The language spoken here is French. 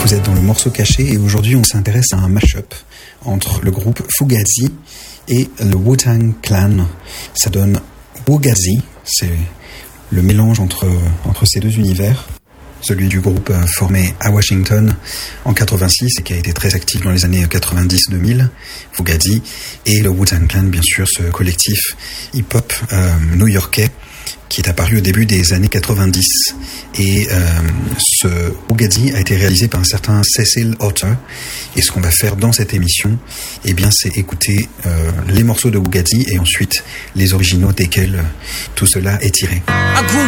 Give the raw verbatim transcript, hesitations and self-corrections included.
Vous êtes dans le morceau caché et aujourd'hui on s'intéresse à un mash-up entre le groupe Fugazi et le Wu-Tang Clan. Ça donne Wugazi, c'est le mélange entre, entre ces deux univers. Celui du groupe euh, formé à Washington en quatre-vingt-six et qui a été très actif dans les années quatre-vingt-dix deux mille, Fugazi, et le Wu-Tang Clan, bien sûr, ce collectif hip-hop euh, new-yorkais qui est apparu au début des années quatre-vingt-dix. Et euh, ce Fugazi a été réalisé par un certain Cecil Otter. Et ce qu'on va faire dans cette émission, eh bien, c'est écouter euh, les morceaux de Fugazi et ensuite les originaux desquels tout cela est tiré. I grew